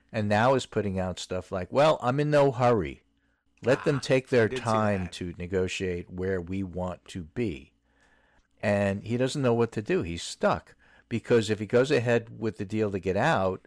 and now is putting out stuff like, well, I'm in no hurry. Let them take I their did see time that. to negotiate where we want to be. And he doesn't know what to do. He's stuck because if he goes ahead with the deal to get out,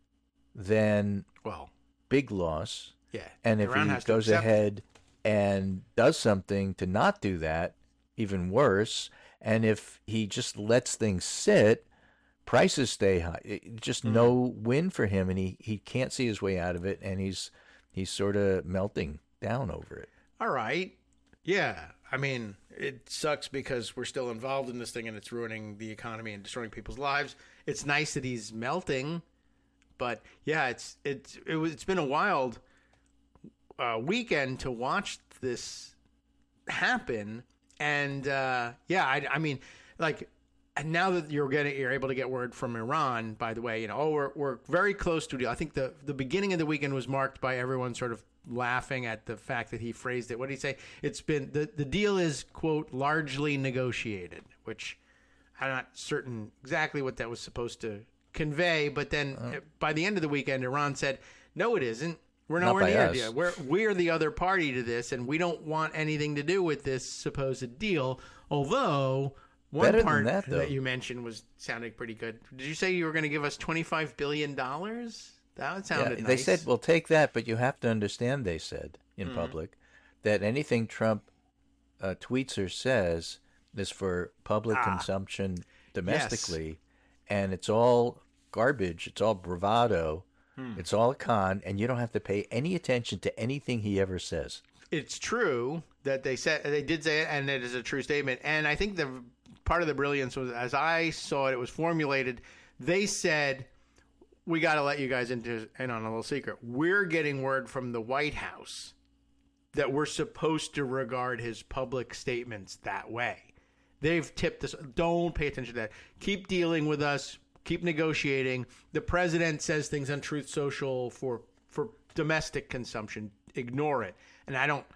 then Well, big loss. yeah, And if Iran he has to goes accept it. ahead and does something to not do that, even worse. And if he just lets things sit, prices stay high. Just Hmm. no win for him, and he can't see his way out of it, and he's sort of melting down over it. All right. Yeah. I mean, it sucks because we're still involved in this thing and it's ruining the economy and destroying people's lives. It's nice that he's melting, but yeah, it's been a wild weekend to watch this happen. And yeah, I mean, like, and now that you're able to get word from Iran, by the way, oh, we're very close to a deal. I think the beginning of the weekend was marked by everyone sort of laughing at the fact that he phrased it. What did he say? It's been the deal is, quote, largely negotiated, which I'm not certain exactly what that was supposed to convey. But then by the end of the weekend, Iran said, no, it isn't. We're Not nowhere by near a us. deal. We're the other party to this, and we don't want anything to do with this supposed deal. Although one Better than part that, though. you mentioned was sounding pretty good. Did you say you were going to give us $25 billion? That sounded Yeah, nice. they said, well, take that, but you have to understand, they said in Mm-hmm. public, that anything Trump tweets or says is for public consumption domestically, and it's all garbage, it's all bravado, it's all a con, and you don't have to pay any attention to anything he ever says. It's true that they did say it, and it is a true statement. And I think the part of the brilliance was, as I saw it, it was formulated. They said, we got to let you guys in on a little secret. We're getting word from the White House that we're supposed to regard his public statements that way. They've tipped us. Don't pay attention to that. Keep dealing with us. Keep negotiating. The president says things on Truth Social for domestic consumption. Ignore it. And I don't.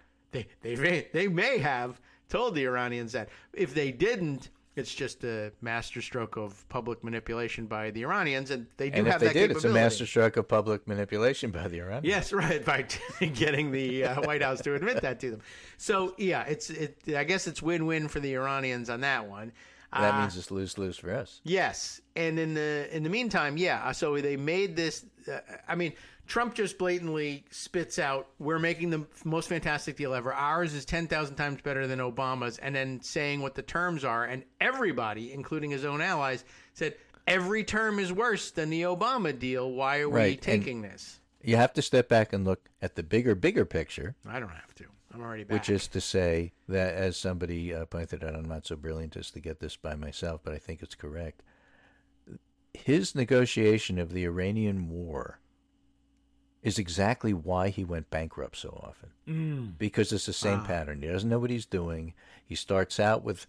They may have told the Iranians that. If they didn't, it's just a masterstroke of public manipulation by the Iranians, and they do And if have they that did, it's a capability. masterstroke of public manipulation by the Iranians. Yes, right. By getting the White House to admit that to them. So yeah, I guess it's win-win for the Iranians on that one. That means it's lose-lose for us. Yes, and in the meantime, yeah. So they made this. I mean, Trump just blatantly spits out, "We're making the most fantastic deal ever. Ours is 10,000 times better than Obama's," and then saying what the terms are, and everybody, including his own allies, said every term is worse than the Obama deal. Why are we Right, taking this? You have to step back and look at the bigger picture, I don't have to. I'm already back. which is to say that, as somebody pointed out, I'm not so brilliant as to get this by myself, but I think it's correct. His negotiation of the Iranian war is exactly why he went bankrupt so often. Because it's the same pattern. He doesn't know what he's doing. He starts out with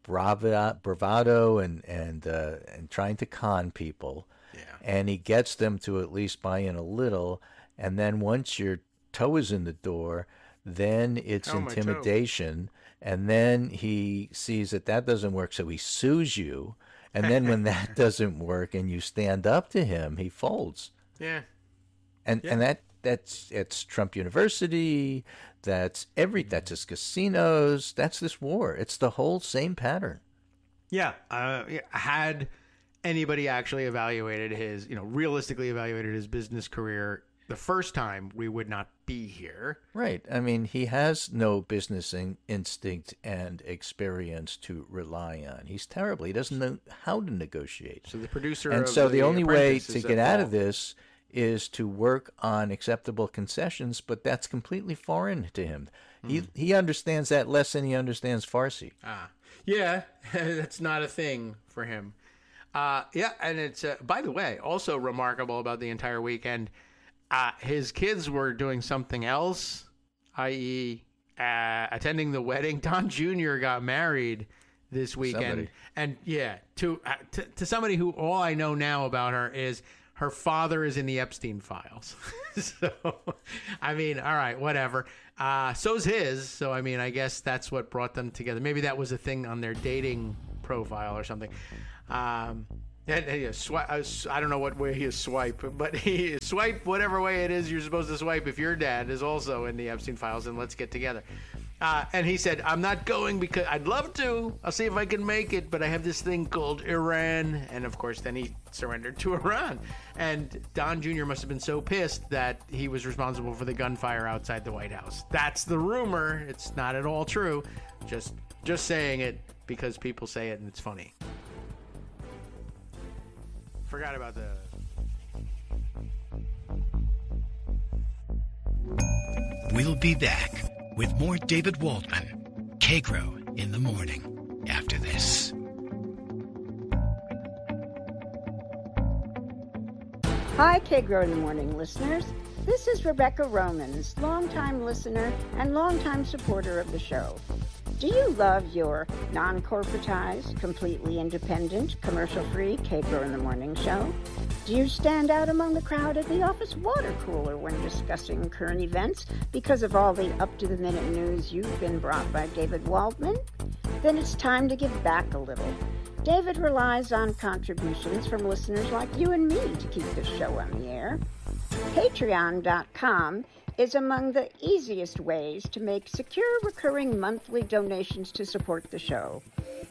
bravado and trying to con people, and he gets them to at least buy in a little. And then once your toe is in the door, then it's Oh, my toe. intimidation, and then he sees that doesn't work, so he sues you. And then when that doesn't work and you stand up to him, he folds. Yeah. And it's Trump University, that's his casinos, that's this war. It's the whole same pattern. Yeah. Had anybody actually realistically evaluated his business career the first time, we would not be here. Right. I mean, he has no business instinct and experience to rely on. He's terrible. He doesn't know how to negotiate. So the producer And of so the only way Apprentice to is get at out fault. of this is to work on acceptable concessions, but that's completely foreign to him. He understands that less than he understands Farsi. Yeah, that's not a thing for him. Yeah, and it's, by the way, also remarkable about the entire weekend, his kids were doing something else, i.e., attending the wedding. Don Jr. got married this weekend. Somebody. And yeah, to somebody who all I know now about her is her father is in the Epstein files. So, I mean, all right, whatever. So's his. So, I mean, I guess that's what brought them together. Maybe that was a thing on their dating profile or something. And I don't know what way he is swipe, but he swipe whatever way it is you're supposed to swipe if your dad is also in the Epstein files, and let's get together. And he said, I'm not going because I'd love to. I'll see if I can make it, but I have this thing called Iran. And, of course, then he surrendered to Iran. And Don Jr. must have been so pissed that he was responsible for the gunfire outside the White House. That's the rumor. It's not at all true. Just saying it because people say it and it's funny. Forgot about the... We'll be back with more David Waldman, K-Grow in the morning, after this. Hi, K-Grow in the Morning listeners. This is Rebecca Romans, longtime listener and longtime supporter of the show. Do you love your non-corporatized, completely independent, commercial-free K-Grow in the Morning show? Do you stand out among the crowd at the office water cooler when discussing current events because of all the up-to-the-minute news you've been brought by David Waldman? Then it's time to give back a little. David relies on contributions from listeners like you and me to keep this show on the air. Patreon.com is among the easiest ways to make secure recurring monthly donations to support the show.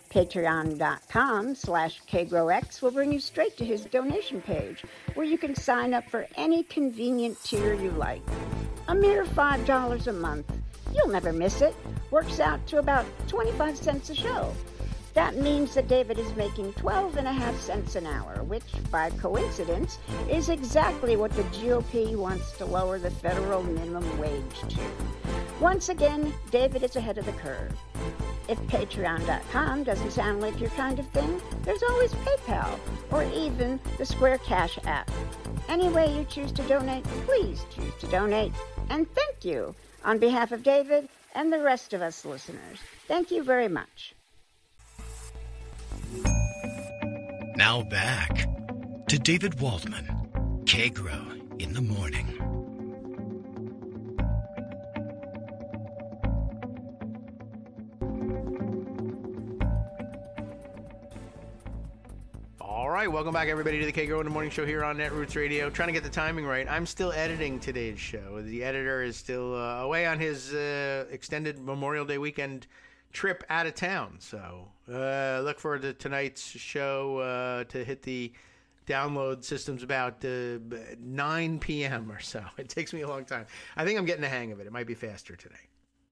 Patreon.com/KGrowX will bring you straight to his donation page, where you can sign up for any convenient tier you like. A mere $5 a month. You'll never miss it. Works out to about 25 cents a show. That means that David is making 12.5 cents an hour, which, by coincidence, is exactly what the GOP wants to lower the federal minimum wage to. Once again, David is ahead of the curve. If Patreon.com doesn't sound like your kind of thing, there's always PayPal, or even the Square Cash app. Any way you choose to donate, please choose to donate. And thank you on behalf of David and the rest of us listeners. Thank you very much. Now back to David Waldman, K-Grow in the morning. All right, welcome back, everybody, to the K-Grow in the Morning Show here on Netroots Radio. Trying to get the timing right. I'm still editing today's show. The editor is still away on his extended Memorial Day weekend trip out of town. So look forward to tonight's show to hit the download systems about 9 p.m. or so. It takes me a long time. I think I'm getting the hang of it. It might be faster today.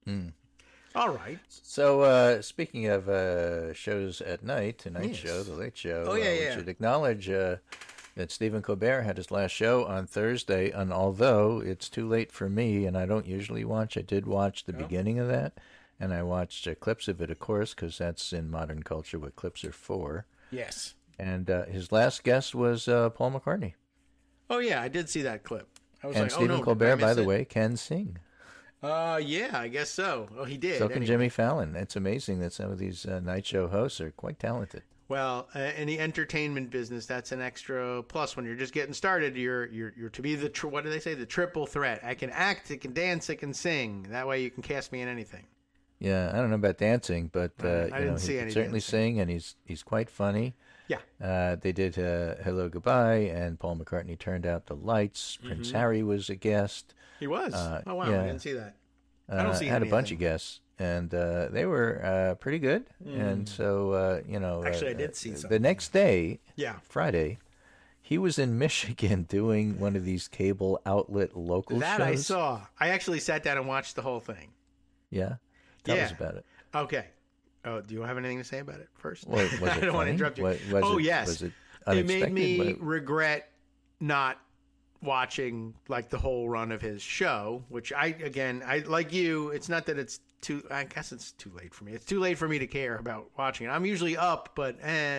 All right. So speaking of shows at night, tonight's show, The Late Show, we should acknowledge that Stephen Colbert had his last show on Thursday, and although it's too late for me, and I don't usually watch, I did watch the beginning of that. And I watched clips of it, of course, because that's in modern culture what clips are for. Yes. And his last guest was Paul McCartney. Oh, yeah, I did see that clip. I was and like, Stephen Colbert, by the way, can sing. Yeah, I guess so. Oh, he did. So can Jimmy Fallon. It's amazing that some of these night show hosts are quite talented. Well, in the entertainment business, that's an extra plus. When you're just getting started, you're to be the what do they say? The triple threat. I can act, I can dance, I can sing. That way, you can cast me in anything. Yeah, I don't know about dancing, but I didn't see he any can certainly dancing. sing, and he's quite funny. Yeah. They did Hello Goodbye, and Paul McCartney turned out the lights. Prince Harry was a guest. He was. Oh wow, yeah. I didn't see that. I don't see had anything. a bunch of guests, and they were pretty good. And so Actually, I did see something. The next day, Yeah. Friday, he was in Michigan doing one of these cable outlet local That shows. I saw. I actually sat down and watched the whole thing. Yeah, tell Yeah. us about it. Okay. Oh, do you have anything to say about it first? Was it I don't want to funny? interrupt you. Yes. Was it It unexpected? made me regret not watching like the whole run of his show, which I like you. It's not that it's too. I guess it's too late for me. It's too late for me to care about watching it. I'm usually up, but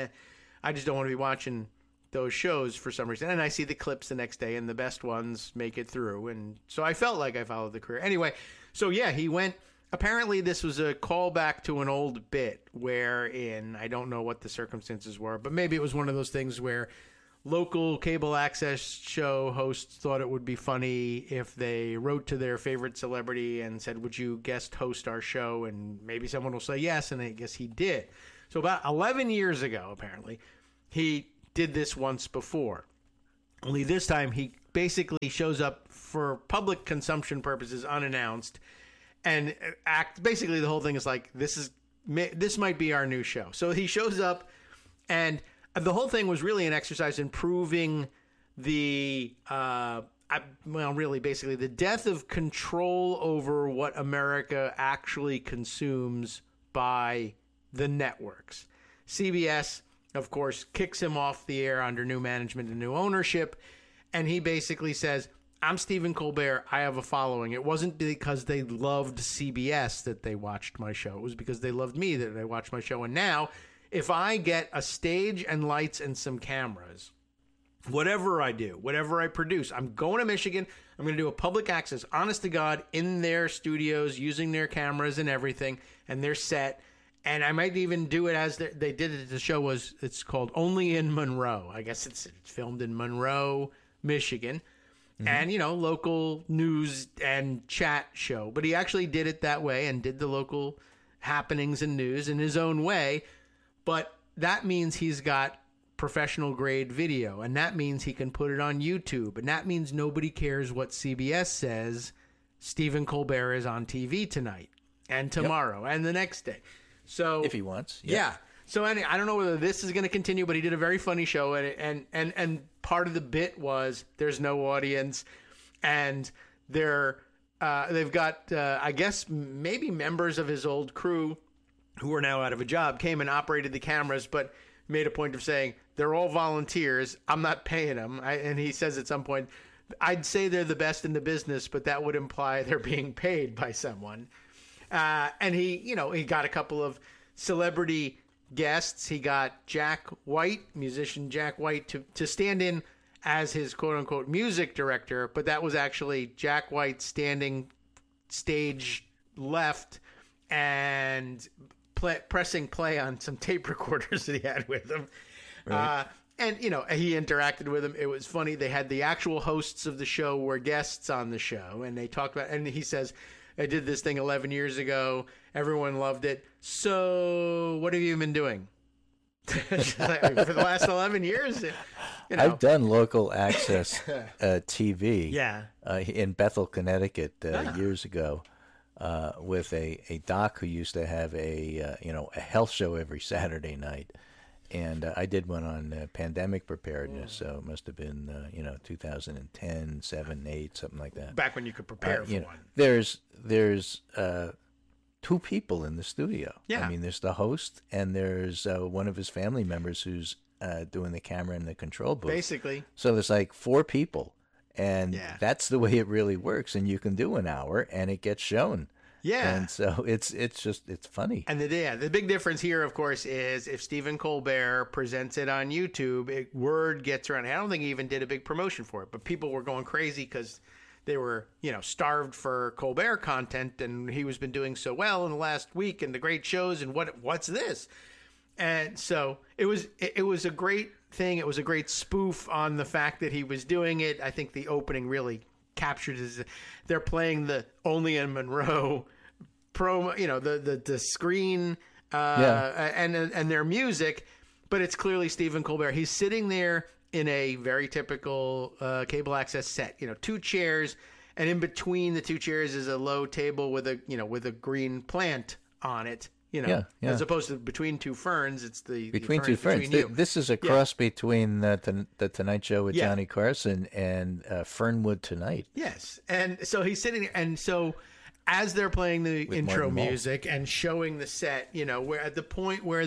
I just don't want to be watching those shows for some reason. And I see the clips the next day, and the best ones make it through. And so I felt like I followed the career anyway. So yeah, he went. Apparently, this was a callback to an old bit wherein I don't know what the circumstances were, but maybe it was one of those things where local cable access show hosts thought it would be funny if they wrote to their favorite celebrity and said, would you guest host our show? And maybe someone will say yes, and I guess he did. So about 11 years ago, apparently, he did this once before. Only this time he basically shows up for public consumption purposes unannounced, and basically the whole thing is like, this might be our new show. So he shows up, and the whole thing was really an exercise in proving the basically the death of control over what America actually consumes by the networks. CBS, of course, kicks him off the air under new management and new ownership, and he basically says, I'm Stephen Colbert, I have a following. It wasn't because they loved CBS that they watched my show. It was because they loved me that they watched my show. And now, if I get a stage and lights and some cameras, whatever I do, whatever I produce, I'm going to Michigan, I'm going to do a public access, honest to God, in their studios, using their cameras and everything, and their set. And I might even do it as they did it. The show it's called Only in Monroe. I guess it's filmed in Monroe, Michigan. And, local news and chat show. But he actually did it that way and did the local happenings and news in his own way. But that means he's got professional grade video. And that means he can put it on YouTube. And that means nobody cares what CBS says. Stephen Colbert is on TV tonight and tomorrow and the next day. So if he wants. Yeah. So I don't know whether this is going to continue, but he did a very funny show, and part of the bit was there's no audience, and they've got I guess maybe members of his old crew who are now out of a job came and operated the cameras, but made a point of saying they're all volunteers. I'm not paying them, and he says at some point, I'd say they're the best in the business, but that would imply they're being paid by someone. And he got a couple of celebrity guests. He got Jack White, musician Jack White, to stand in as his quote-unquote music director, but that was actually Jack White standing stage left and pressing play on some tape recorders that he had with him. Right. And, he interacted with him. It was funny. They had the actual hosts of the show were guests on the show, and they talked about, and he says, I did this thing 11 years ago. Everyone loved it. So what have you been doing? For the last 11 years? I've done local access TV in Bethel, Connecticut years ago with a doc who used to have a health show every Saturday night. And I did one on pandemic preparedness, so it must have been 2010, 7, 8, something like that. Back when you could prepare for one. There's two people in the studio. Yeah. I mean, there's the host, and there's one of his family members who's doing the camera and the control booth. Basically. So there's like 4 people, and that's the way it really works. And you can do an hour, and it gets shown. Yeah. And so it's funny. And the big difference here, of course, is if Stephen Colbert presents it on YouTube, word gets around. I don't think he even did a big promotion for it, but people were going crazy because they were, starved for Colbert content, and he was been doing so well in the last week and the great shows, and what's this? And so it was a great thing. It was a great spoof on the fact that he was doing it. I think the opening really captured they're playing the Only in Monroe promo, the screen and their music, but it's clearly Stephen Colbert. He's sitting there in a very typical cable access set, 2 chairs, and in between the 2 chairs is a low table with a green plant on it. As opposed to between 2 ferns, it's between 2 ferns. This is a cross between the Tonight Show with Johnny Carson and Fernwood Tonight. Yes, and so he's sitting, and so as they're playing the with intro music and showing the set, where at the point where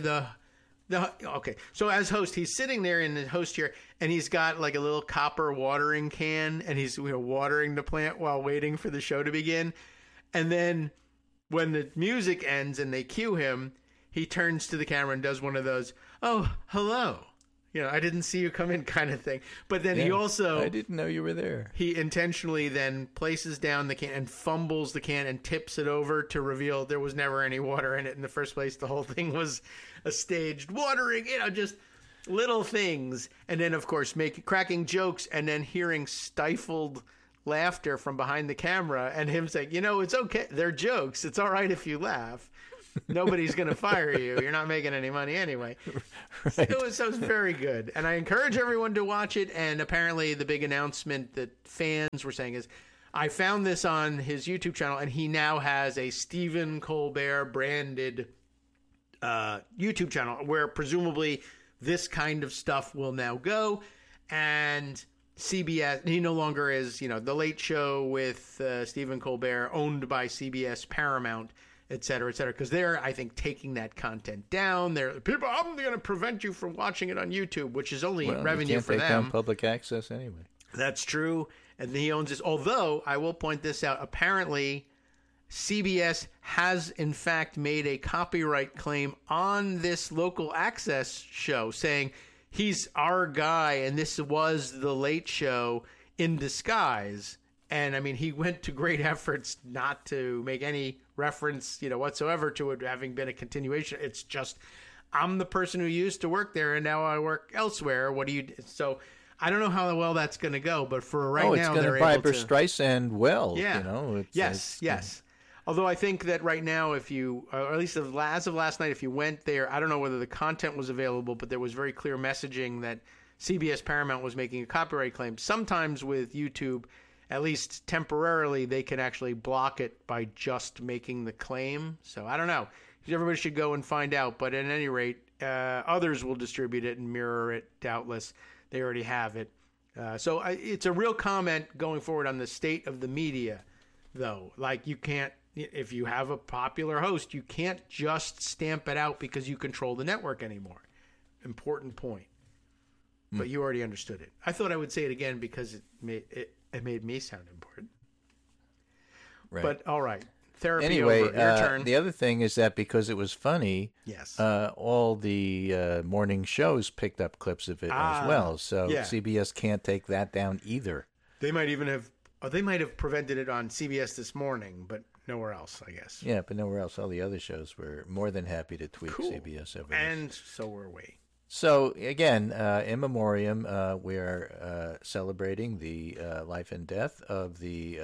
so as host, he's sitting there in the host chair, and he's got like a little copper watering can, and he's watering the plant while waiting for the show to begin, and then when the music ends and they cue him, he turns to the camera and does one of those, "Oh, hello. I didn't see you come in," kind of thing. But then he also... I didn't know you were there. He intentionally then places down the can and fumbles the can and tips it over to reveal there was never any water in it in the first place. The whole thing was a staged watering, just little things. And then, of course, cracking jokes and then hearing stifled laughter from behind the camera and him saying, it's okay. They're jokes. It's all right if you laugh. Nobody's going to fire you. You're not making any money anyway. Right. It was very good. And I encourage everyone to watch it. And apparently the big announcement that fans were saying is, I found this on his YouTube channel, and he now has a Stephen Colbert branded YouTube channel where presumably this kind of stuff will now go. And CBS, he no longer is, The Late Show with Stephen Colbert, owned by CBS, Paramount, et cetera, because they're, I think, taking that content down. I'm going to prevent you from watching it on YouTube, which is only revenue for them. They can't take down public access anyway. That's true. And he owns this. Although, I will point this out, apparently CBS has, in fact, made a copyright claim on this local access show, saying he's our guy and this was The Late Show in disguise. And, I mean, he went to great efforts not to make any reference, whatsoever to it having been a continuation. It's just, I'm the person who used to work there and now I work elsewhere. What do you do? So I don't know how well that's going to go, but for right now, they're able to. It's going to Barbra Streisand well. Yeah. Yes. Although I think that right now, if you, or at least as of last night, if you went there, I don't know whether the content was available, but there was very clear messaging that CBS Paramount was making a copyright claim. Sometimes with YouTube, at least temporarily, they can actually block it by just making the claim. So I don't know. Everybody should go and find out. But at any rate, others will distribute it and mirror it, doubtless. They already have it. So it's a real comment going forward on the state of the media, though. Like, you can't, if you have a popular host, you can't just stamp it out because you control the network anymore. Important point. But you already understood it. I thought I would say it again because it made me sound important. Right. But all right. Therapy anyway, over. Your turn. The other thing is that because it was funny, yes, all the morning shows picked up clips of it as well. So CBS can't take that down either. They might even have. They might have prevented it on CBS This Morning, but nowhere else, I guess. Yeah, but nowhere else. All the other shows were more than happy to tweet CBS over and this. So were we. So, again, in memoriam, we are celebrating the life and death of the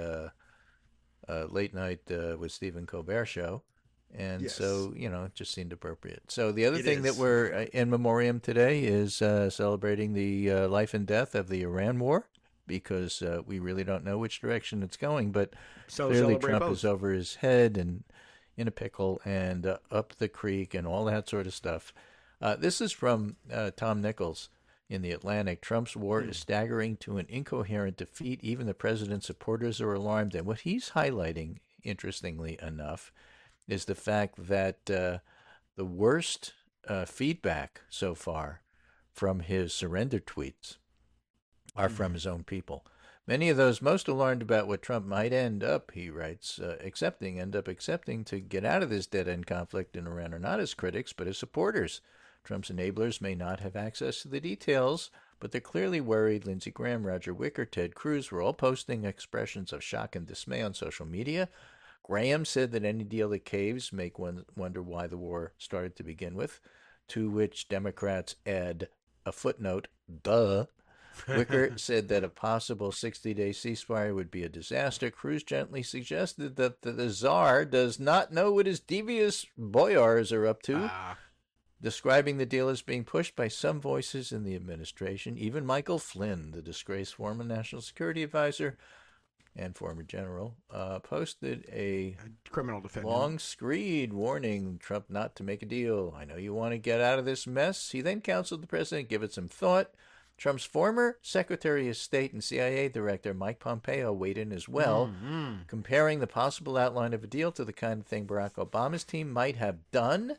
Late Night with Stephen Colbert show. And so, it just seemed appropriate. So the other thing that we're in memoriam today is celebrating the life and death of the Iran war, because we really don't know which direction it's going. But clearly Trump is over his head and in a pickle and up the creek and all that sort of stuff. This is from Tom Nichols in The Atlantic. Trump's war is staggering to an incoherent defeat. Even the president's supporters are alarmed. And what he's highlighting, interestingly enough, is the fact that the worst feedback so far from his surrender tweets are from his own people. Many of those most alarmed about what Trump might end up, he writes, accepting to get out of this dead-end conflict in Iran are not his critics, but his supporters. Trump's enablers may not have access to the details, but they're clearly worried. Lindsey Graham, Roger Wicker, Ted Cruz were all posting expressions of shock and dismay on social media. Graham said that any deal that caves make one wonder why the war started to begin with, to which Democrats add a footnote, duh. Wicker said that a possible 60-day ceasefire would be a disaster. Cruz gently suggested that the Tsar does not know what his devious boyars are up to, describing the deal as being pushed by some voices in the administration. Even Michael Flynn, the disgraced former national security advisor and former general, posted a criminal defendant long screed warning Trump not to make a deal. I know you want to get out of this mess. He then counseled the president give it some thought. Trump's former Secretary of State and CIA Director Mike Pompeo weighed in as well, comparing the possible outline of a deal to the kind of thing Barack Obama's team might have done.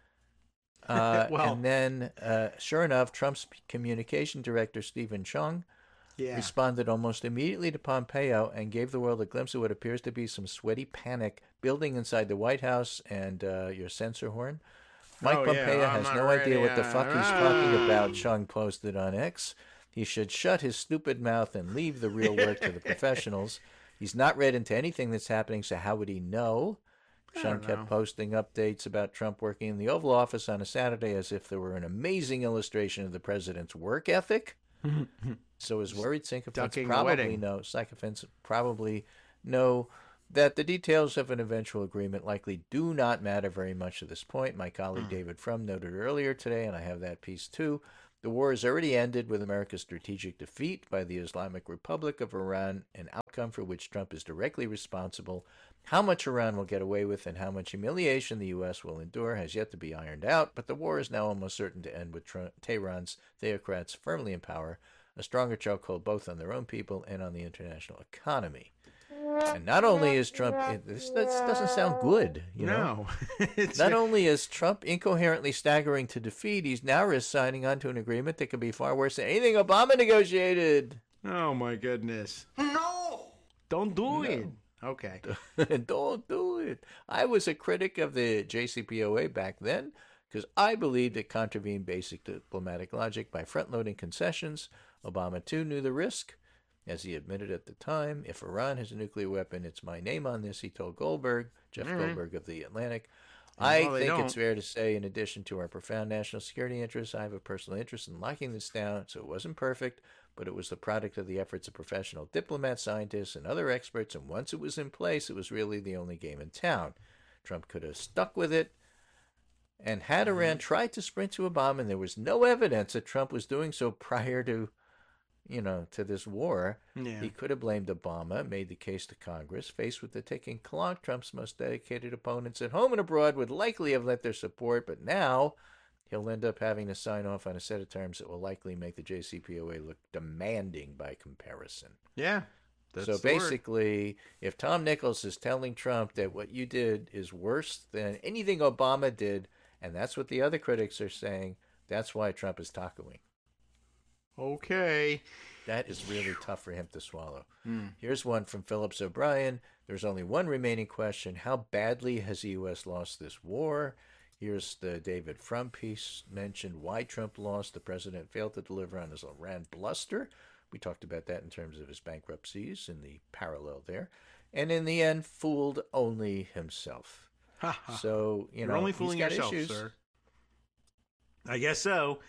And then, sure enough, Trump's communication director, Stephen Chung, responded almost immediately to Pompeo and gave the world a glimpse of what appears to be some sweaty panic building inside the White House and your censor horn. Mike Pompeo has no idea what the fuck he's talking about, Chung posted on X. He should shut his stupid mouth and leave the real work to the professionals. He's not read into anything that's happening, so how would he know? Chung kept posting updates about Trump working in the Oval Office on a Saturday as if there were an amazing illustration of the president's work ethic. So his worried sycophants probably know that the details of an eventual agreement likely do not matter very much at this point. My colleague David Frum noted earlier today, and I have that piece too, the war has already ended with America's strategic defeat by the Islamic Republic of Iran, an outcome for which Trump is directly responsible. How much Iran will get away with and how much humiliation the U.S. will endure has yet to be ironed out, but the war is now almost certain to end with Tehran's theocrats firmly in power, a stronger chokehold both on their own people and on the international economy. And not only is Trump, this doesn't sound good, you know? No. Not only is Trump incoherently staggering to defeat, he's now risk signing on to an agreement that could be far worse than anything Obama negotiated. Oh, my goodness. No! Don't do it. Okay. Don't do it. I was a critic of the JCPOA back then because I believed it contravened basic diplomatic logic by front-loading concessions. Obama, too, knew the risk. As he admitted at the time, if Iran has a nuclear weapon, it's my name on this, he told Goldberg, Jeff Goldberg of The Atlantic. I think it's fair to say, in addition to our profound national security interests, I have a personal interest in locking this down, so it wasn't perfect, but it was the product of the efforts of professional diplomats, scientists, and other experts, and once it was in place, it was really the only game in town. Trump could have stuck with it, and had Iran tried to sprint to a bomb, and there was no evidence that Trump was doing so prior to to this war, he could have blamed Obama, made the case to Congress. Faced with the ticking clock, Trump's most dedicated opponents at home and abroad would likely have lent their support, but now he'll end up having to sign off on a set of terms that will likely make the JCPOA look demanding by comparison. Yeah. So basically, if Tom Nichols is telling Trump that what you did is worse than anything Obama did, and that's what the other critics are saying, that's why Trump is tacoing. Okay. That is really tough for him to swallow. Here's one from Phillips O'Brien. There's only one remaining question. How badly has the U.S. lost this war? Here's the David Frum piece mentioned why Trump lost. The president failed to deliver on his Iran bluster. We talked about that in terms of his bankruptcies and the parallel there. And in the end, fooled only himself. So, You're only fooling yourself, issues. Sir. I guess so.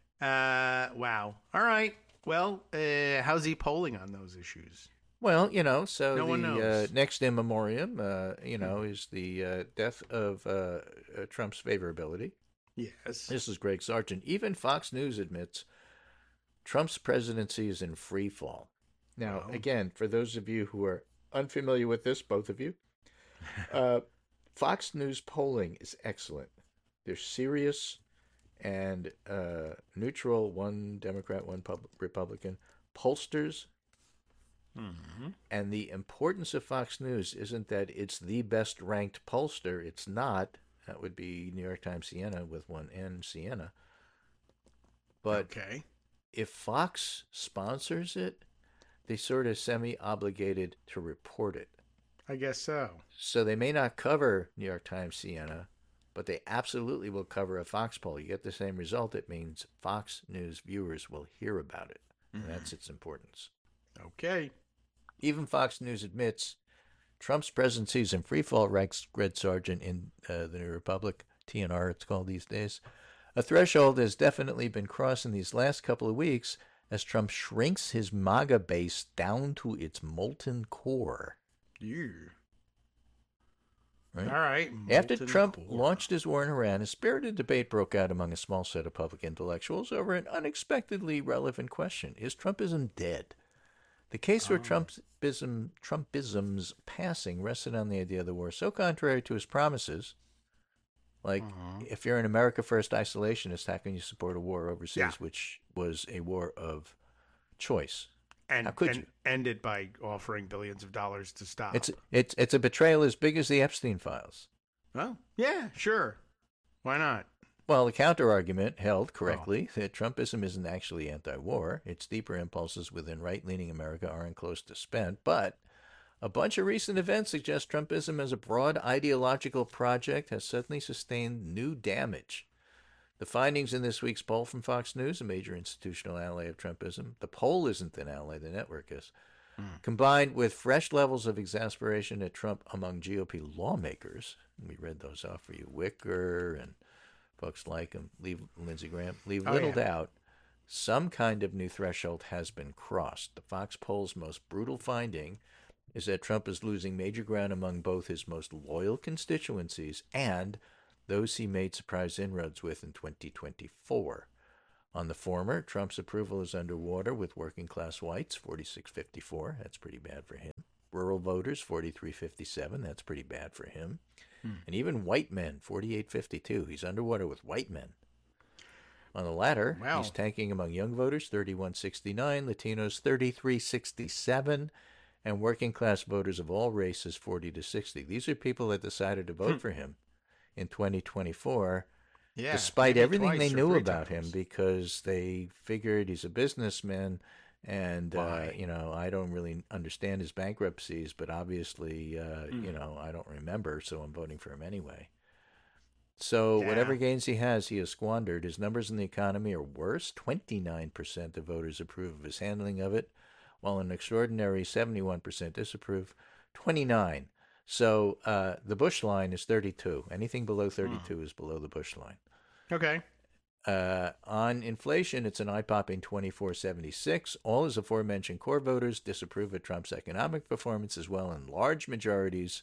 Wow. All right. Well, how's he polling on those issues? Well, so no one knows. Next in memoriam, is the death of Trump's favorability. Yes. This is Greg Sargent. Even Fox News admits Trump's presidency is in free fall. Now, again, for those of you who are unfamiliar with this, both of you, Fox News polling is excellent. They're serious and neutral, one Democrat, one Republican, pollsters. And the importance of Fox News isn't that it's the best ranked pollster. It's not. That would be New York Times Siena with one N, Siena. But if Fox sponsors it, they sort of semi-obligated to report it. I guess so. So they may not cover New York Times Siena, but they absolutely will cover a Fox poll. You get the same result. It means Fox News viewers will hear about it. And that's its importance. Okay. Even Fox News admits Trump's presidency is in free fall, writes Greg Sargent in the New Republic, TNR it's called these days. A threshold has definitely been crossed in these last couple of weeks as Trump shrinks his MAGA base down to its molten core. Yeah. Right? All right. After Trump launched his war in Iran, a spirited debate broke out among a small set of public intellectuals over an unexpectedly relevant question. Is Trumpism dead? The case for Trumpism's passing rested on the idea of the war so contrary to his promises. Like, if you're an America First isolationist, how can you support a war overseas, which was a war of choice? How could you? End it by offering billions of dollars to stop. It's a betrayal as big as the Epstein files. Well, yeah, sure. Why not? Well, the counter-argument held correctly that Trumpism isn't actually anti-war. Its deeper impulses within right-leaning America aren't close to spent, but a bunch of recent events suggest Trumpism as a broad ideological project has suddenly sustained new damage. The findings in this week's poll from Fox News, a major institutional ally of Trumpism, the poll isn't an ally, the network is, combined with fresh levels of exasperation at Trump among GOP lawmakers, we read those off for you, Wicker and folks like him, Lindsey Graham, leave little doubt some kind of new threshold has been crossed. The Fox poll's most brutal finding is that Trump is losing major ground among both his most loyal constituencies and those he made surprise inroads with in 2024. On the former, Trump's approval is underwater with working-class whites, 46-54. That's pretty bad for him. Rural voters, 43-57. That's pretty bad for him. And even white men, 48-52. He's underwater with white men. On the latter, he's tanking among young voters, 31-69, Latinos, 33-67, and working-class voters of all races, 40-60. These are people that decided to vote for him in 2024, despite everything they knew about him, because they figured he's a businessman, and, I don't really understand his bankruptcies, but obviously, I don't remember, so I'm voting for him anyway. So whatever gains he has squandered. His numbers in the economy are worse. 29% of voters approve of his handling of it, while an extraordinary 71% disapprove. 29. So the Bush line is 32. Anything below 32 is below the Bush line. Okay. On inflation, it's an eye-popping 24.76. All his aforementioned core voters disapprove of Trump's economic performance as well in large majorities.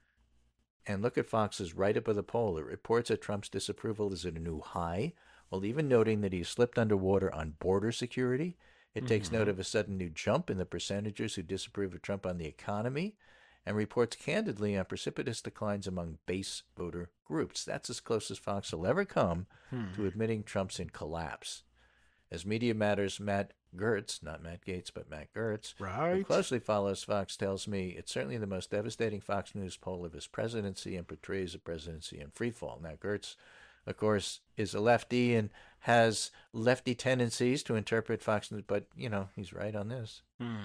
And look at Fox's write-up of the poll. It reports that Trump's disapproval is at a new high, while even noting that he slipped underwater on border security. It takes note of a sudden new jump in the percentages who disapprove of Trump on the economy, and reports candidly on precipitous declines among base voter groups. That's as close as Fox will ever come to admitting Trump's in collapse. As Media Matters' Matt Gertz, not Matt Gaetz, but Matt Gertz, who closely follows Fox, tells me it's certainly the most devastating Fox News poll of his presidency and portrays the presidency in freefall. Now, Gertz, of course, is a lefty and has lefty tendencies to interpret Fox News, but, he's right on this.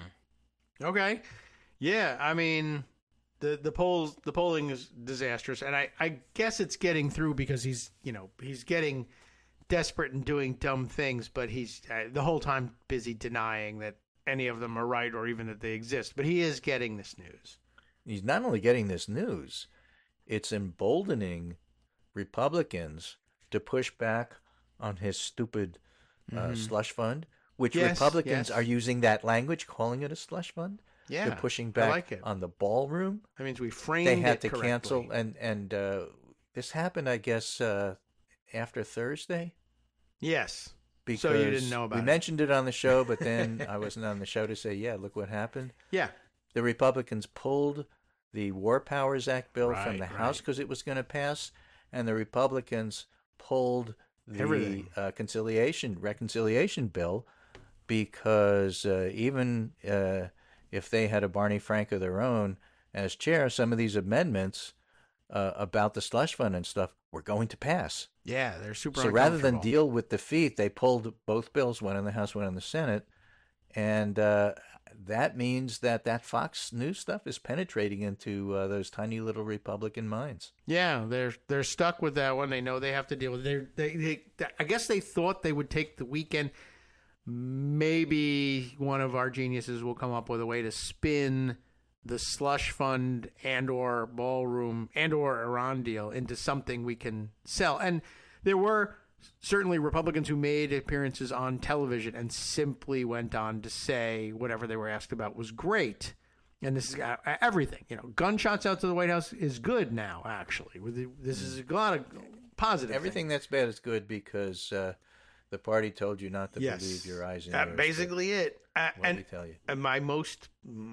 Okay. Yeah, I mean, the polling is disastrous, and I guess it's getting through because he's getting desperate and doing dumb things, but he's the whole time busy denying that any of them are right or even that they exist. But he is getting this news. He's not only getting this news, it's emboldening Republicans to push back on his stupid slush fund, which Republicans are using that language, calling it a slush fund. Yeah, they're pushing back on the ballroom. That means we framed they had it to correctly. Cancel, and this happened, I guess, after Thursday. Yes. Because so you didn't know about it. We mentioned it on the show, but then I wasn't on the show to say, look what happened. Yeah. The Republicans pulled the War Powers Act bill from the House because it was going to pass, and the Republicans pulled the reconciliation bill because even if they had a Barney Frank of their own as chair, some of these amendments about the slush fund and stuff were going to pass. Yeah, they're super So rather than deal with defeat, they pulled both bills, one in the House, one in the Senate. And that means that Fox News stuff is penetrating into those tiny little Republican minds. Yeah, they're stuck with that one. They know they have to deal with it. I guess they thought they would take the weekend. Maybe one of our geniuses will come up with a way to spin the slush fund and or ballroom and or Iran deal into something we can sell. And there were certainly Republicans who made appearances on television and simply went on to say whatever they were asked about was great. And this is everything. Gunshots out to the White House is good now, actually. This is a lot of positive Everything that's bad is good because the party told you not to believe your eyes and ears. Basically it. What did they tell you? And my most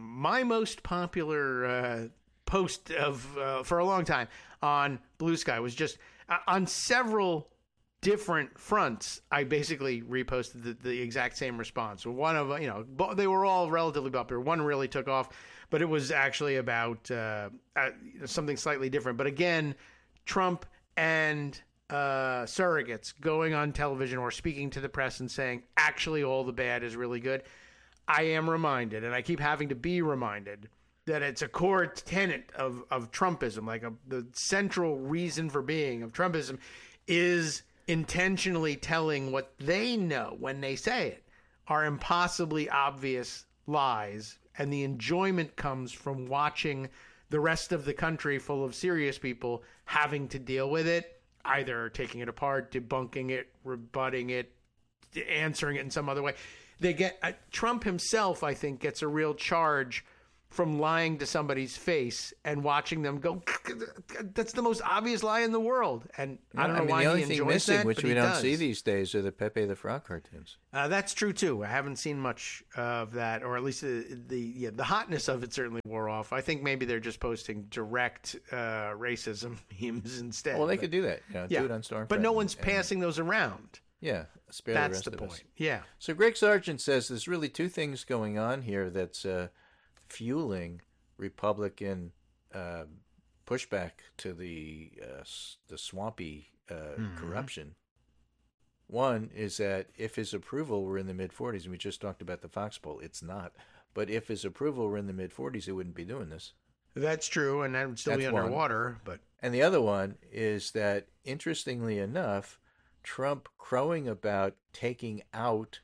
popular post of for a long time on Blue Sky was just on several different fronts. I basically reposted the exact same response. One of they were all relatively popular. One really took off, but it was actually about something slightly different. But again, Trump and surrogates going on television or speaking to the press and saying, actually, all the bad is really good. I am reminded, and I keep having to be reminded, that it's a core tenet of Trumpism, like the central reason for being of Trumpism is intentionally telling what they know when they say it are impossibly obvious lies. And the enjoyment comes from watching the rest of the country full of serious people having to deal with it, either taking it apart, debunking it, rebutting it, answering it in some other way. They get Trump himself, I think, gets a real charge from lying to somebody's face and watching them go, that's the most obvious lie in the world. And I don't know why the only he thing enjoys missing, that, which but we he don't does. see these days, are the Pepe the Frog cartoons. That's true too. I haven't seen much of that, or at least the hotness of it certainly wore off. I think maybe they're just posting direct racism memes instead. Well, they could do that. Do it on Stormfront. But no one's passing those around. Yeah, spare That's the the rest of point. us. Yeah. So Greg Sargent says there's really two things going on here that's fueling Republican pushback to the swampy corruption. One is that if his approval were in the mid-40s, and we just talked about the Fox poll, it's not. But if his approval were in the mid-40s, he wouldn't be doing this. That's true, and that would still be That's one. underwater. But And the other one is that, interestingly enough, Trump crowing about taking out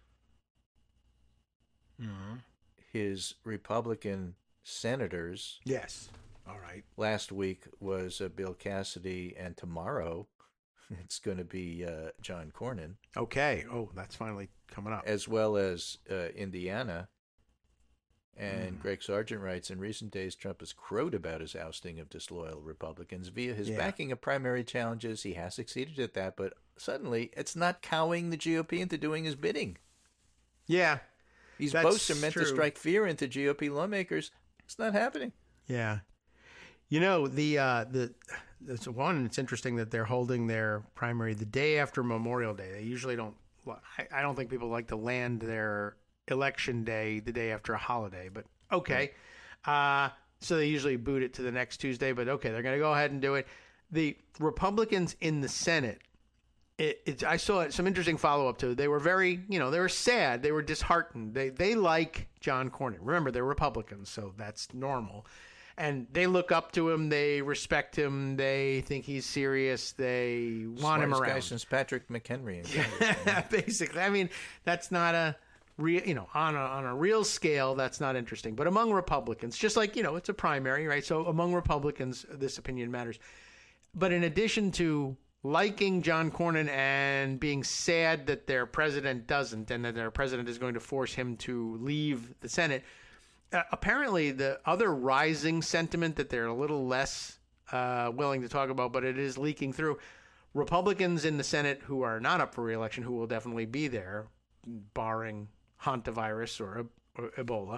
his Republican senators yes. All right. last week was Bill Cassidy, and tomorrow it's going to be John Cornyn, Okay. Oh, that's finally coming up. as well as Indiana. And Greg Sargent writes, in recent days, Trump has crowed about his ousting of disloyal Republicans via his backing of primary challenges. He has succeeded at that, but suddenly it's not cowing the GOP into doing his bidding. Yeah. These That's boasts are meant to true. strike fear into GOP lawmakers. It's not happening. Yeah. You know, there's one, it's interesting that they're holding their primary the day after Memorial Day. They usually don't, I don't think people like to land their election day the day after a holiday, but okay. So they usually boot it to the next Tuesday, but okay, they're going to go ahead and do it. The Republicans in the Senate, I saw some interesting follow-up to it. They were very, they were sad. They were disheartened. They like John Cornyn. Remember, they're Republicans, so that's normal. And they look up to him. They respect him. They think he's serious. They want him Smartest around. guy since Patrick McHenry. In Congress. Basically, I mean, that's not a real, on a real scale, that's not interesting. But among Republicans, just like, it's a primary, right? So among Republicans, this opinion matters. But in addition to liking John Cornyn and being sad that their president doesn't, and that their president is going to force him to leave the Senate, apparently the other rising sentiment that they're a little less willing to talk about, but it is leaking through, Republicans in the Senate who are not up for re-election, who will definitely be there, barring hantavirus or Ebola,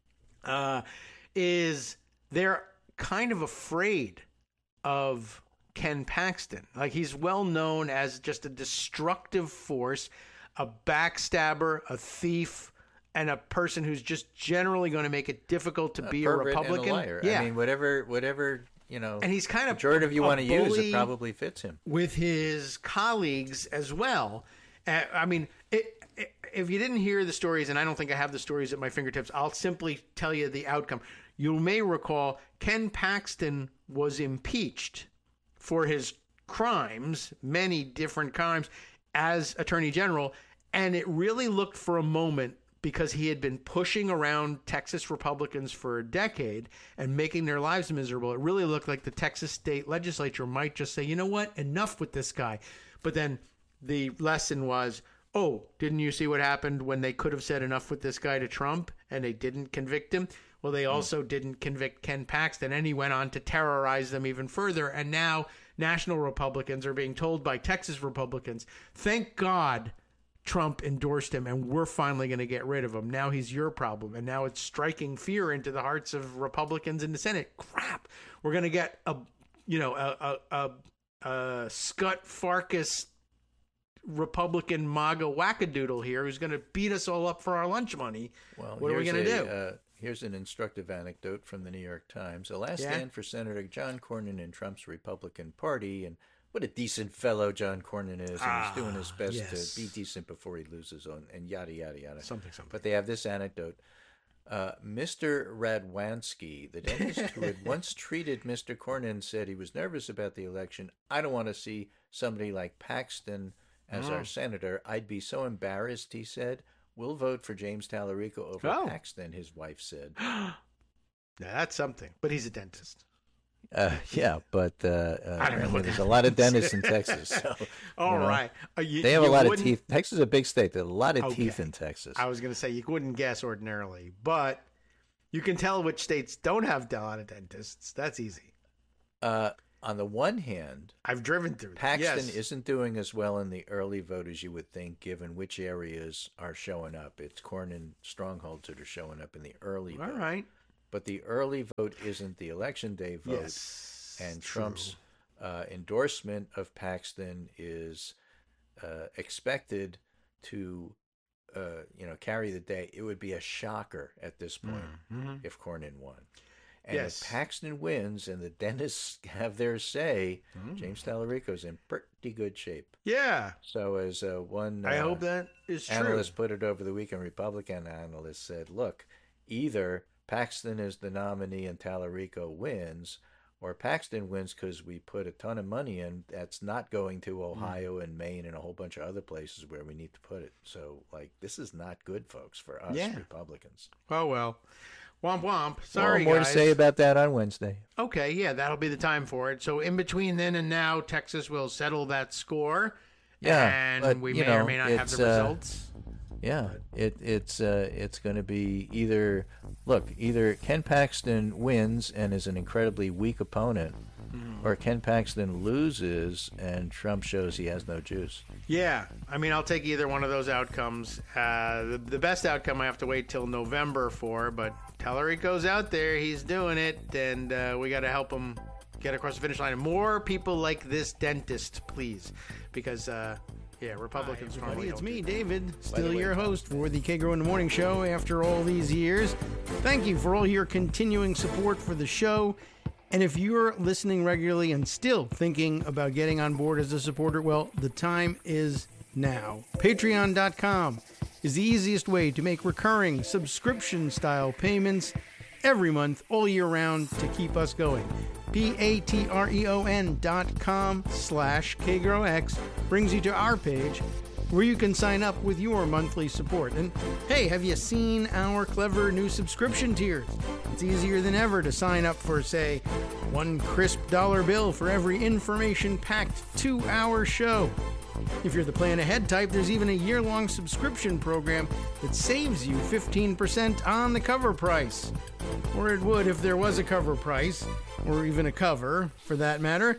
is they're kind of afraid of Ken Paxton. Like, he's well known as just a destructive force, a backstabber, a thief, and a person who's just generally going to make it difficult to be a pervert Republican. and a liar. Yeah. I mean, whatever and he's kind of pejorative you a want to use, bully it probably fits him. with his colleagues as well. I mean, if you didn't hear the stories, and I don't think I have the stories at my fingertips, I'll simply tell you the outcome. You may recall Ken Paxton was impeached for his crimes, many different crimes, as Attorney General, and it really looked for a moment, because he had been pushing around Texas Republicans for a decade and making their lives miserable. It really looked like the Texas state legislature might just say, you know what, enough with this guy. But then the lesson was, oh, didn't you see what happened when they could have said enough with this guy to Trump and they didn't convict him? Well, they also didn't convict Ken Paxton, and he went on to terrorize them even further. And now national Republicans are being told by Texas Republicans, thank God Trump endorsed him, and we're finally going to get rid of him. Now he's your problem, and now it's striking fear into the hearts of Republicans in the Senate. Crap, we're going to get a Scott Farkas Republican MAGA wackadoodle here who's going to beat us all up for our lunch money. Well, what are we going to do? Here's an instructive anecdote from the New York Times. A last stand for Senator John Cornyn in Trump's Republican Party, and what a decent fellow John Cornyn is, and he's doing his best to be decent before he loses on, and yada, yada, yada. Something. But they have this anecdote. Mr. Radwanski, the dentist who had once treated Mr. Cornyn, said he was nervous about the election. I don't want to see somebody like Paxton as our senator. I'd be so embarrassed, he said. We'll vote for James Tallarico over Paxton, his wife said. Now, that's something. But he's a dentist. Yeah, but there's a lot of dentists in Texas. So, All right. They have a lot of teeth. Texas is a big state. There's a lot of teeth in Texas. I was going to say you wouldn't guess ordinarily, but You can tell which states don't have a lot of dentists. That's easy. On the one hand, I've driven through. Paxton isn't doing as well in the early vote as you would think, given which areas are showing up. It's Cornyn strongholds that are showing up in the early vote. All right. But the early vote isn't the election day vote. Yes. And Trump's endorsement of Paxton is expected to carry the day. It would be a shocker at this point if Cornyn won. And if Paxton wins and the dentists have their say, James Tallarico's in pretty good shape. Yeah. So as one I hope that is true. Analyst put it over the weekend, Republican analyst said, look, either Paxton is the nominee and Tallarico wins, or Paxton wins because we put a ton of money in that's not going to Ohio and Maine and a whole bunch of other places where we need to put it. So, this is not good, folks, for us Republicans. Oh, well. Womp womp. Sorry, more guys. To say about that on Wednesday. Okay, yeah, that'll be the time for it. So in between then and now, Texas will settle that score. Yeah, and but, we may or may not have the results. Yeah, it's going to be either Ken Paxton wins and is an incredibly weak opponent, or Ken Paxton loses and Trump shows he has no juice. Yeah, I mean, I'll take either one of those outcomes. The best outcome I have to wait till November for, but Tallarico's out there, he's doing it, and we got to help him get across the finish line. And more people like this dentist, please, because Republicans. Hi, everybody. It's me, David, still your host for the Kagro in the Morning Show after all these years. Thank you for all your continuing support for the show. And if you're listening regularly and still thinking about getting on board as a supporter, well, the time is now. Patreon.com is the easiest way to make recurring subscription-style payments every month, all year round, to keep us going. patreon.com/KagroX brings you to our page where you can sign up with your monthly support. And hey, have you seen our clever new subscription tiers? It's easier than ever to sign up for, say, one crisp dollar bill for every information-packed 2-hour show. If you're the plan ahead type, there's even a year-long subscription program that saves you 15% on the cover price. Or it would if there was a cover price, or even a cover, for that matter.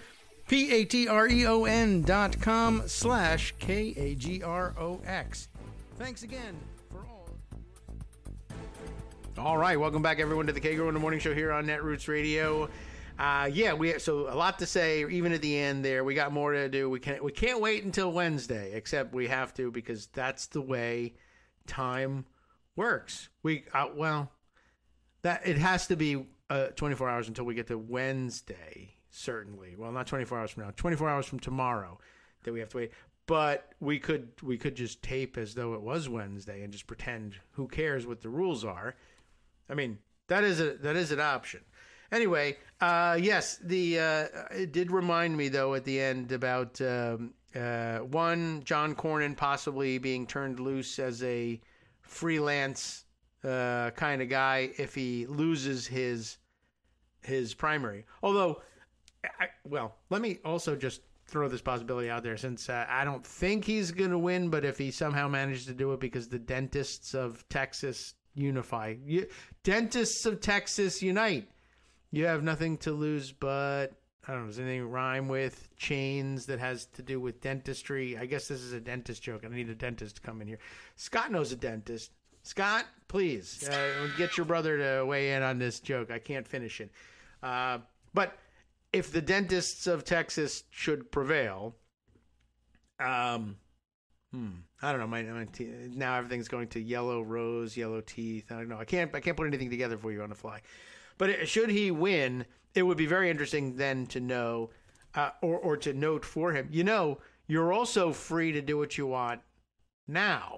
patreon.com/KAGROX. Thanks again for all. All right, welcome back, everyone, to the Kagro in the Morning Show here on Netroots Radio. So a lot to say, even at the end there. We got more to do. We can't wait until Wednesday, except we have to, because that's the way time works. That it has to be 24 hours until we get to Wednesday, certainly. Well, not 24 hours from now, 24 hours from tomorrow that we have to wait. But we could just tape as though it was Wednesday and just pretend. Who cares what the rules are? I mean, that is an option. Anyway, yes, it did remind me, though, at the end about, John Cornyn possibly being turned loose as a freelance kind of guy if he loses his primary. Although, let me also just throw this possibility out there, since I don't think he's going to win, but if he somehow manages to do it because the dentists of Texas unify. Dentists of Texas unite. You have nothing to lose but, I don't know, does anything rhyme with chains that has to do with dentistry? I guess this is a dentist joke. I need a dentist to come in here. Scott knows a dentist. Scott, please, get your brother to weigh in on this joke. I can't finish it. But if the dentists of Texas should prevail, I don't know. My now everything's going to yellow rose, yellow teeth. I don't know. I can't put anything together for you on the fly. But should he win, it would be very interesting then to know, or to note for him. You're also free to do what you want now.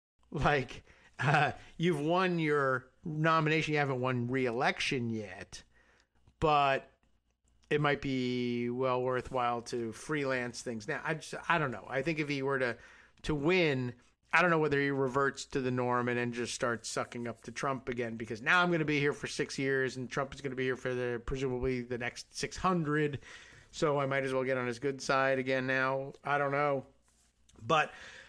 You've won your nomination. You haven't won re-election yet, but it might be well worthwhile to freelance things now. I don't know. I think if he were to win, I don't know whether he reverts to the norm and then just starts sucking up to Trump again, because now I'm going to be here for 6 years and Trump is going to be here for presumably the next 600. So I might as well get on his good side again now. I don't know. But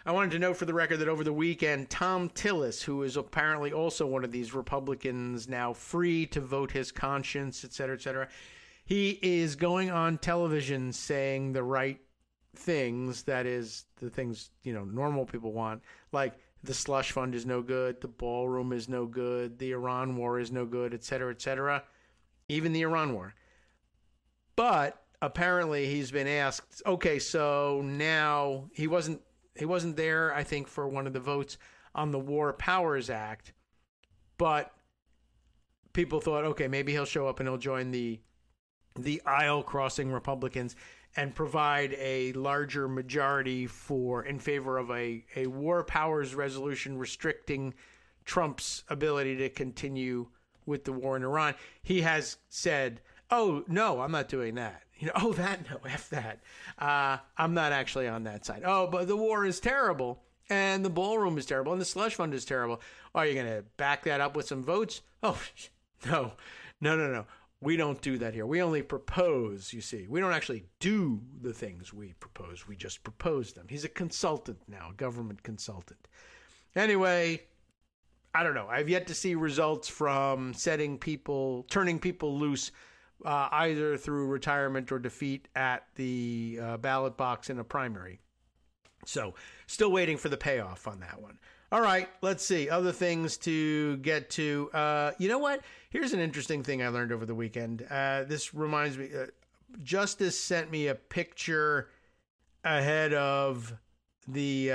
I wanted to note for the record that over the weekend, Tom Tillis, who is apparently also one of these Republicans now free to vote his conscience, et cetera, he is going on television saying the right things, that is, the things, normal people want, like the slush fund is no good, the ballroom is no good, the Iran war is no good, et cetera, even the Iran war. But apparently he's been asked, okay, so now he wasn't there, I think, for one of the votes on the War Powers Act, but people thought, okay, maybe he'll show up and he'll join the aisle-crossing Republicans and provide a larger majority in favor of a War Powers resolution restricting Trump's ability to continue with the war in Iran. He has said, oh, no, I'm not doing that. F that. I'm not actually on that side. Oh, but the war is terrible, and the ballroom is terrible, and the slush fund is terrible. Are you going to back that up with some votes? Oh, no. We don't do that here. We only propose, you see. We don't actually do the things we propose. We just propose them. He's a consultant now, a government consultant. Anyway, I don't know. I've yet to see results from turning people loose, either through retirement or defeat at the ballot box in a primary. So, still waiting for the payoff on that one. All right, let's see. Other things to get to. You know what? Here's an interesting thing I learned over the weekend. This reminds me, Justice sent me a picture ahead of the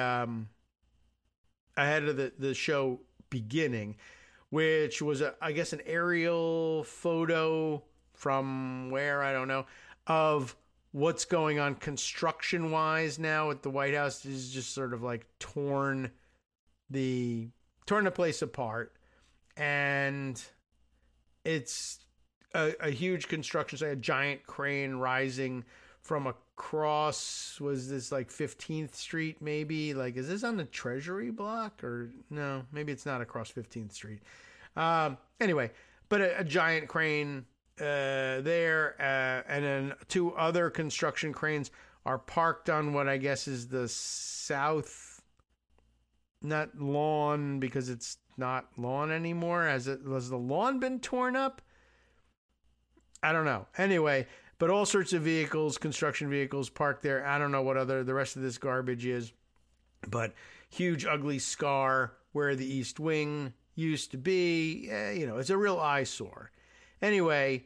show beginning, which was, I guess, an aerial photo from where, I don't know, of what's going on construction-wise now at the White House. Is just sort of like torn the place apart, and it's a huge construction site, a giant crane rising from across, was this like 15th Street maybe? Like, is this on the Treasury block? Or no, maybe it's not across 15th Street. Anyway, but a giant crane there, and then two other construction cranes are parked on what I guess is the south, not lawn, because it's not lawn anymore. Has the lawn been torn up? I don't know. Anyway, but all sorts of vehicles, construction vehicles parked there. I don't know what the rest of this garbage is, but huge ugly scar where the East Wing used to be. It's a real eyesore. Anyway,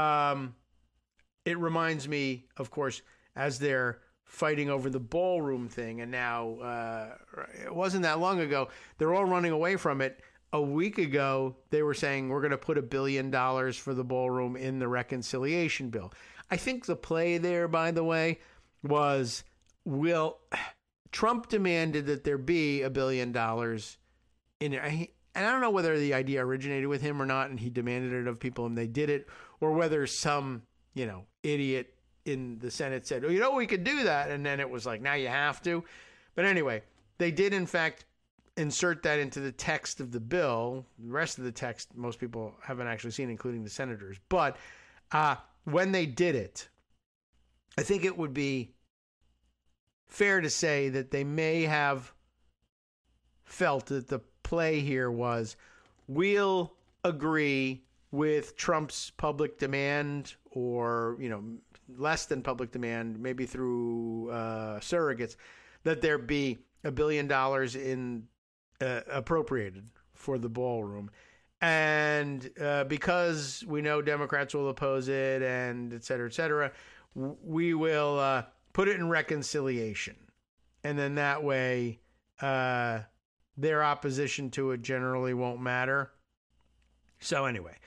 it reminds me, of course, as they're fighting over the ballroom thing, and now it wasn't that long ago, they're all running away from it. A week ago, they were saying we're going to put $1 billion for the ballroom in the reconciliation bill. I think the play there, by the way, was Trump demanded that there be $1 billion in it. And I don't know whether the idea originated with him or not, and he demanded it of people and they did it, or whether some, idiot in the Senate said, oh, we could do that. And then it was like, now you have to. But anyway, they did, in fact, insert that into the text of the bill. The rest of the text, most people haven't actually seen, including the senators. But when they did it, I think it would be fair to say that they may have felt that the play here was, we'll agree with Trump's public demand, or, less than public demand, maybe through surrogates, that there be $1 billion in appropriated for the ballroom. And because we know Democrats will oppose it, and et cetera, we will put it in reconciliation. And then that way, their opposition to it generally won't matter. So anyway,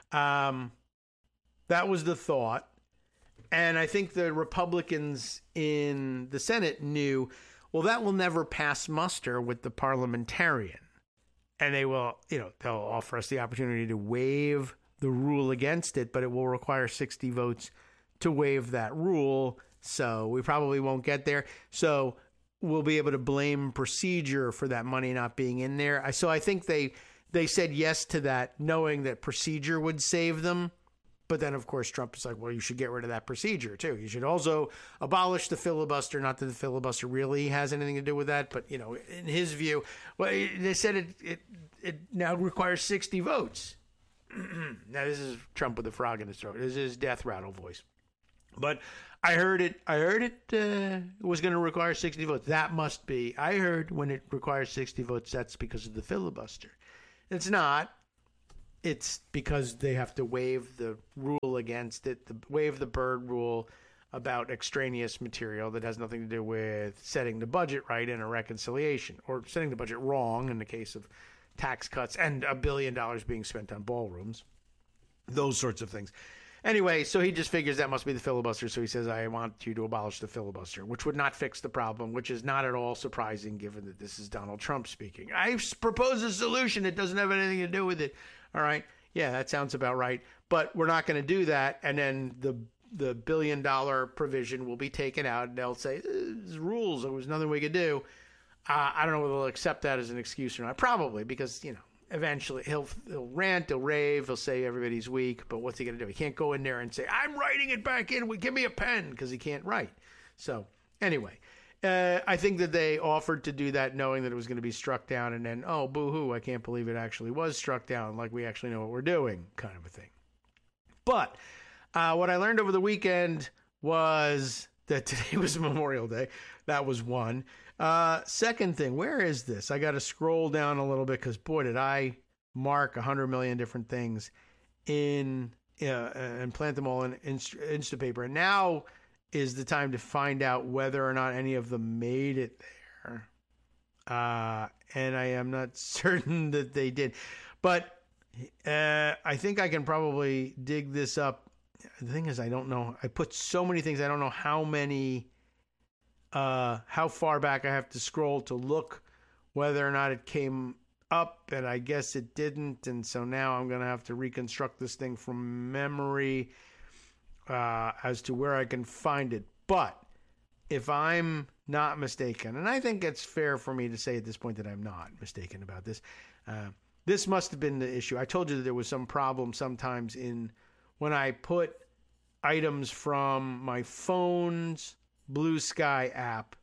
that was the thought. And I think the Republicans in the Senate knew, well, that will never pass muster with the parliamentarian. And they will, they'll offer us the opportunity to waive the rule against it, but it will require 60 votes to waive that rule. So we probably won't get there. So we'll be able to blame procedure for that money not being in there. So I think they said yes to that, knowing that procedure would save them. But then, of course, Trump is like, well, you should get rid of that procedure, too. You should also abolish the filibuster. Not that the filibuster really has anything to do with that, but, in his view, well, they said it now requires 60 votes. Now, this is Trump with a frog in his throat. This is his death rattle voice. But I heard it was going to require 60 votes. That must be. I heard when it requires 60 votes, that's because of the filibuster. It's not. It's because they have to waive the rule against it, waive the Byrd rule about extraneous material that has nothing to do with setting the budget right in a reconciliation, or setting the budget wrong in the case of tax cuts and $1 billion being spent on ballrooms, those sorts of things. Anyway, so he just figures that must be the filibuster, so he says, I want you to abolish the filibuster, which would not fix the problem, which is not at all surprising given that this is Donald Trump speaking. I propose a solution. It doesn't have anything to do with it. All right. Yeah, that sounds about right. But we're not going to do that. And then the $1 billion provision will be taken out, and they'll say, there's rules. There was nothing we could do. I don't know whether they'll accept that as an excuse or not. Probably, because, eventually he'll rant, he'll rave, he'll say everybody's weak. But what's he going to do? He can't go in there and say, I'm writing it back in. Give me a pen, because he can't write. So anyway. I think that they offered to do that knowing that it was going to be struck down, and then, oh, boo-hoo, I can't believe it actually was struck down, like we actually know what we're doing, kind of a thing. But what I learned over the weekend was that today was Memorial Day. That was one. Second thing, where is this? I got to scroll down a little bit because, boy, did I mark 100 million different things and plant them all in Instapaper. And now is the time to find out whether or not any of them made it there. And I am not certain that they did. But I think I can probably dig this up. The thing is, I don't know. I put so many things. I don't know how far back I have to scroll to look whether or not it came up. And I guess it didn't. And so now I'm going to have to reconstruct this thing from memory as to where I can find it. But if I'm not mistaken, and I think it's fair for me to say at this point that I'm not mistaken about this, this must have been the issue. I told you that there was some problem sometimes when I put items from my phone's Blue Sky app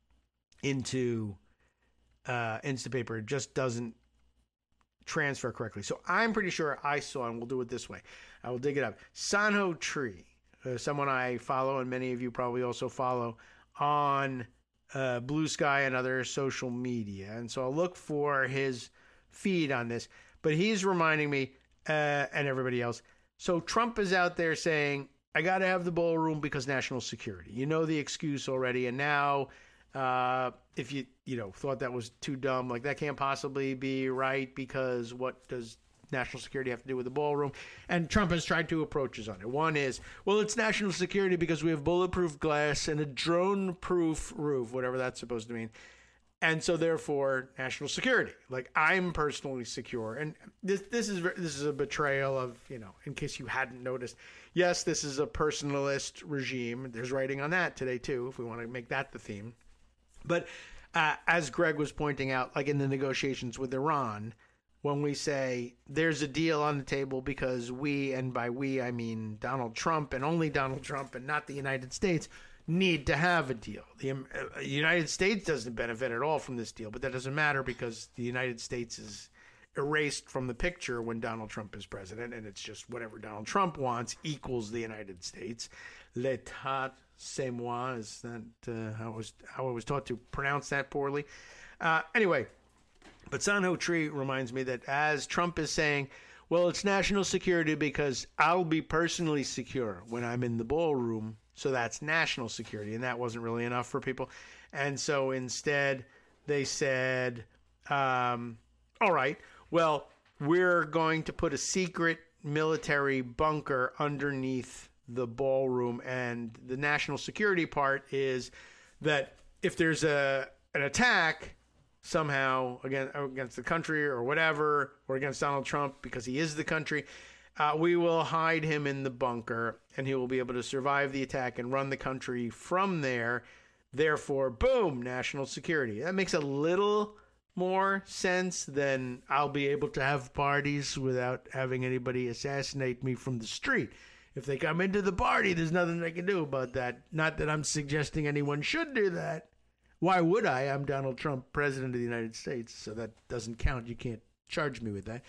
into Instapaper. It just doesn't transfer correctly. So I'm pretty sure I saw, and we'll do it this way. I will dig it up. Sanho Tree, someone I follow, and many of you probably also follow on Blue Sky and other social media. And so I'll look for his feed on this. But he's reminding me, and everybody else, so Trump is out there saying, I got to have the ballroom because national security. You know the excuse already. And now if you thought that was too dumb, like that can't possibly be right because what does national security have to do with the ballroom? And Trump has tried two approaches on it. One is, well, it's national security because we have bulletproof glass and a drone-proof roof, whatever that's supposed to mean. And so therefore, national security. Like, I'm personally secure. And this is a betrayal of, in case you hadn't noticed. Yes, this is a personalist regime. There's writing on that today, too, if we want to make that the theme. But as Greg was pointing out, like in the negotiations with Iran, when we say there's a deal on the table because we, and by we I mean Donald Trump and only Donald Trump and not the United States, need to have a deal. The United States doesn't benefit at all from this deal, but that doesn't matter because the United States is erased from the picture when Donald Trump is president, and it's just whatever Donald Trump wants equals the United States. L'état, c'est moi, is that how I was taught to pronounce that poorly? Anyway, but Sanho Tree reminds me that as Trump is saying, well, it's national security because I'll be personally secure when I'm in the ballroom. So that's national security, and that wasn't really enough for people. And so instead they said, all right, well, we're going to put a secret military bunker underneath the ballroom. And the national security part is that if there's an attack somehow against the country or whatever, or against Donald Trump because he is the country, we will hide him in the bunker, and he will be able to survive the attack and run the country from there. Therefore, boom, national security. That makes a little more sense than I'll be able to have parties without having anybody assassinate me from the street. if they come into the party, there's nothing they can do about that. Not that I'm suggesting anyone should do that. Why would I? I'm Donald Trump, President of the United States, so that doesn't count. You can't charge me with that.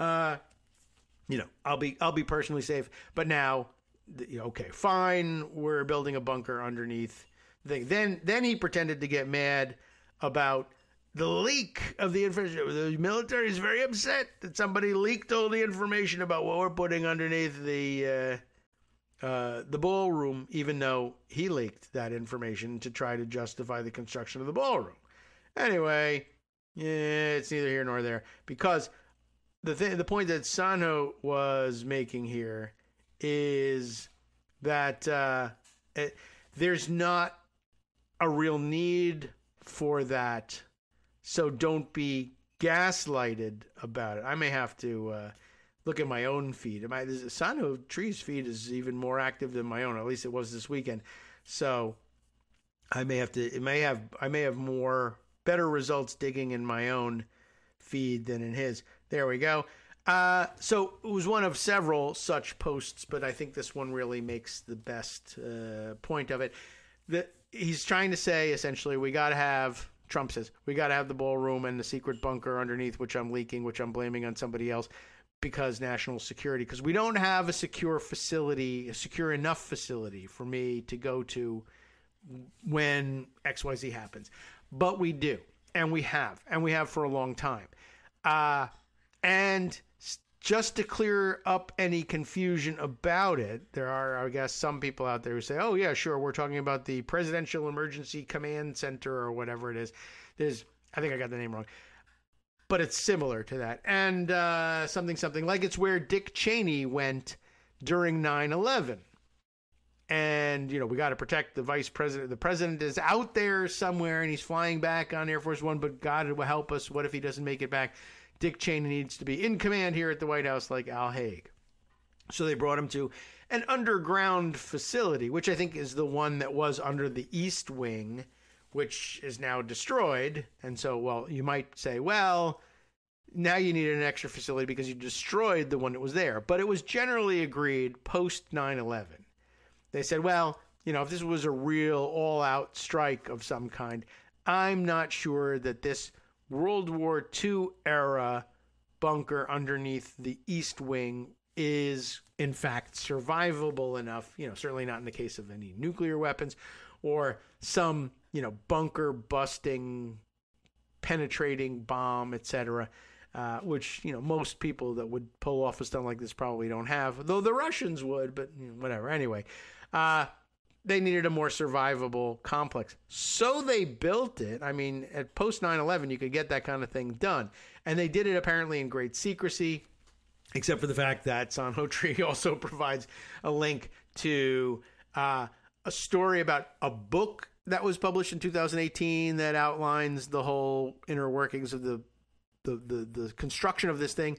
I'll be personally safe. But now, okay, fine, we're building a bunker underneath the thing. Then he pretended to get mad about the leak of the information. The military is very upset that somebody leaked all the information about what we're putting underneath the ballroom, even though he leaked that information to try to justify the construction of the ballroom. Anyway, it's neither here nor there, because the point that Sano was making here is that there's not a real need for that, so don't be gaslighted about it. I may have to look at my own feed. Sano Tree's feed is even more active than my own. At least it was this weekend. So I may have better results digging in my own feed than in his. There we go. So it was one of several such posts, but I think this one really makes the best point of it. That he's trying to say, essentially, Trump says, we got to have the ballroom and the secret bunker underneath, which I'm leaking, which I'm blaming on somebody else, because national security, because we don't have a secure enough facility for me to go to when XYZ happens. But we do, and we have for a long time. And just to clear up any confusion about it, there are, I guess, some people out there who say, oh, yeah, sure, we're talking about the Presidential Emergency Command Center or whatever it is. I think I got the name wrong. But it's similar to that. And something like it's where Dick Cheney went during 9/11. And, we got to protect the vice president. The president is out there somewhere and he's flying back on Air Force One, but God will help us. What if he doesn't make it back? Dick Cheney needs to be in command here at the White House like Al Haig. So they brought him to an underground facility, which I think is the one that was under the East Wing, which is now destroyed. And so, well, you might say, well, now you need an extra facility because you destroyed the one that was there. But it was generally agreed post 9/11. They said, well, if this was a real all-out strike of some kind, I'm not sure that this World War II era bunker underneath the East Wing is, in fact, survivable enough, certainly not in the case of any nuclear weapons or some, bunker busting, penetrating bomb, etc., which, most people that would pull off a stunt like this probably don't have, though the Russians would, but whatever. Anyway, they needed a more survivable complex. So they built it. I mean, at post 9/11, you could get that kind of thing done. And they did it apparently in great secrecy, except for the fact that Sano Tree also provides a link to a story about a book that was published in 2018 that outlines the whole inner workings of the construction of this thing.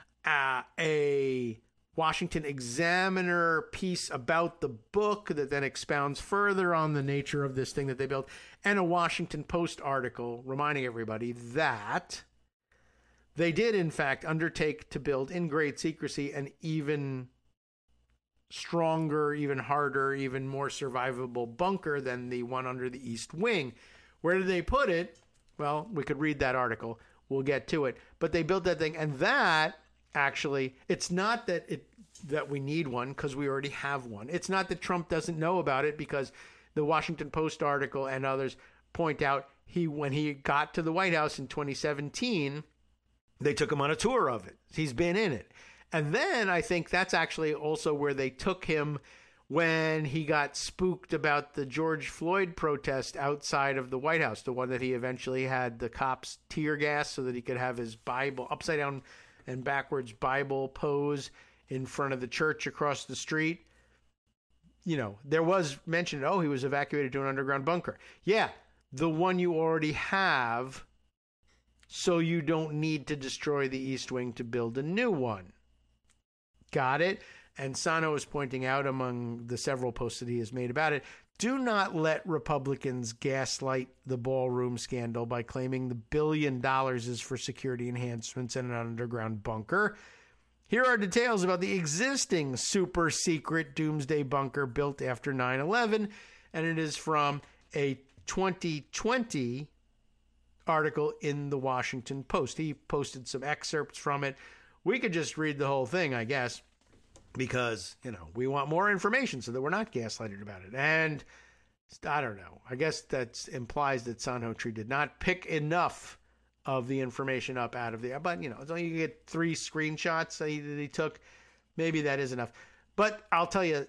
A Washington Examiner piece about the book that then expounds further on the nature of this thing that they built, and a Washington Post article reminding everybody that they did, in fact, undertake to build in great secrecy an even stronger, even harder, even more survivable bunker than the one under the East Wing. Where did they put it? Well, we could read that article. We'll get to it. But they built that thing, and that actually, it's not that we need one because we already have one. It's not that Trump doesn't know about it, because the Washington Post article and others point out when he got to the White House in 2017, they took him on a tour of it. He's been in it. And then I think that's actually also where they took him when he got spooked about the George Floyd protest outside of the White House, the one that he eventually had the cops tear gas so that he could have his Bible, upside down and backwards Bible pose in front of the church across the street. There was mention, he was evacuated to an underground bunker. Yeah, the one you already have, so you don't need to destroy the East Wing to build a new one. Got it? And Sano is pointing out, among the several posts that he has made about it, do not let Republicans gaslight the ballroom scandal by claiming the $1 billion is for security enhancements and an underground bunker. Here are details about the existing super secret doomsday bunker built after 9/11, and it is from a 2020 article in the Washington Post. He posted some excerpts from it. We could just read the whole thing, I guess, because, we want more information so that we're not gaslighted about it. And I don't know. I guess that implies that Sanho-Tree did not pick enough of the information up out of there. But, it's only you get 3 screenshots that he took. Maybe that is enough. But I'll tell you,